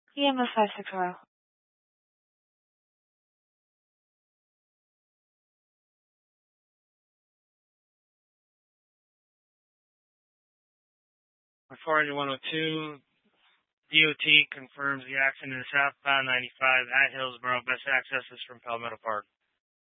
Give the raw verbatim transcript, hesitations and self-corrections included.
E M S five six zero. four one oh two, D O T confirms the accident is southbound ninety-five at Hillsborough. Best access is from Palmetto Park.